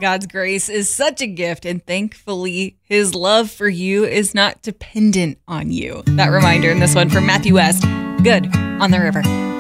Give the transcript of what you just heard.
God's grace is such a gift, and thankfully, his love for you is not dependent on you. That reminder in this one from Matthew West. Good on the river.